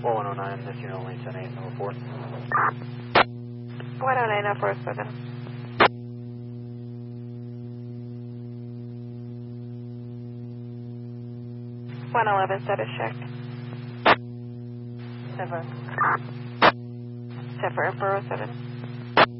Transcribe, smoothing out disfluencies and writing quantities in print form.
4109, this unit only 10804. 109047. 111 status check. Sever. Sever 407.